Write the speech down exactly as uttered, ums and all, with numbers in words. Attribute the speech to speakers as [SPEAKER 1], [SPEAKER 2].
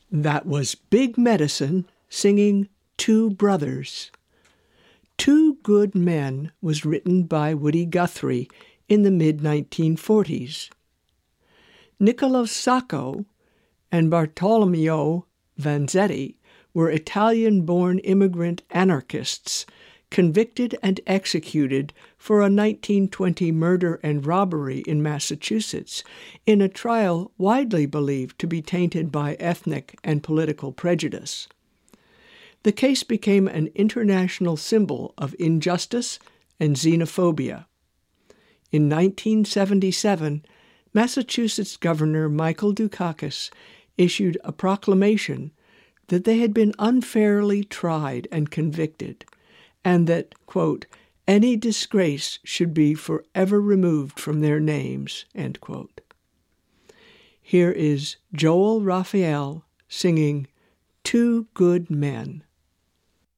[SPEAKER 1] That was Big Medicine singing Two Brothers. Two Good Men was written by Woody Guthrie in the mid nineteen forties. Niccolo Sacco and Bartolomeo Vanzetti were Italian-born immigrant anarchists convicted and executed for a nineteen twenty murder and robbery in Massachusetts in a trial widely believed to be tainted by ethnic and political prejudice. The case became an international symbol of injustice and xenophobia. In nineteen seventy-seven, Massachusetts Governor Michael Dukakis issued a proclamation that they had been unfairly tried and convicted, and that, quote, any disgrace should be forever removed from their names, end quote. Here is Joel Raphael singing Two Good Men.